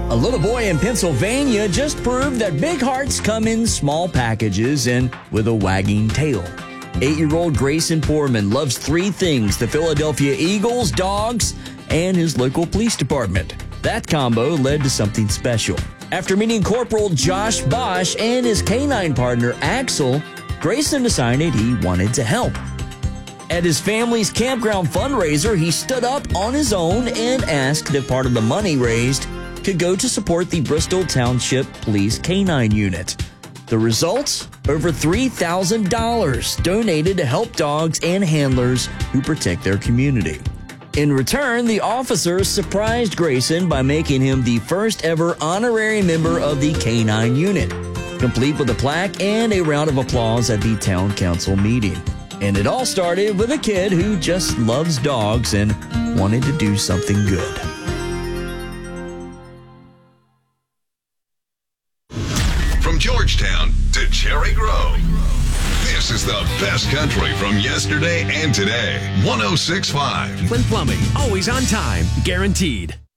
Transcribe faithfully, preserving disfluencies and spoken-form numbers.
A little boy in Pennsylvania just proved that big hearts come in small packages and with a wagging tail. Eight-year-old Grayson Poorman loves three things: the Philadelphia Eagles, dogs, and his local police department. That combo led to something special. After meeting Corporal Josh Bosch and his canine partner Axel, Grayson decided he wanted to help. At his family's campground fundraiser, he stood up on his own and asked if part of the money raised could go to support the Bristol Township Police Canine Unit. The result? Over three thousand dollars donated to help dogs and handlers who protect their community. In return, the officers surprised Grayson by making him the first ever honorary member of the Canine Unit, complete with a plaque and a round of applause at the town council meeting. And it all started with a kid who just loves dogs and wanted to do something good. From Georgetown to Cherry Grove, this is the best country from yesterday and today. one oh six point five. Flint Plumbing, always on time, guaranteed.